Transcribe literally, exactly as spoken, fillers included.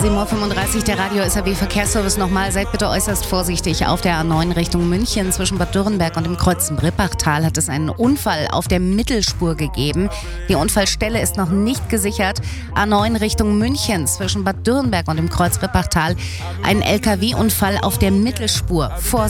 sieben Uhr fünfunddreißig, der Radio S R W Verkehrsservice nochmal. Seid bitte äußerst vorsichtig. Auf der A neun Richtung München zwischen Bad Dürrenberg und dem Kreuz Rippachtal hat es einen Unfall auf der Mittelspur gegeben. Die Unfallstelle ist noch nicht gesichert. A neun Richtung München zwischen Bad Dürrenberg und dem Kreuz Rippachtal. Ein L K W-Unfall auf der Mittelspur. Vorsicht!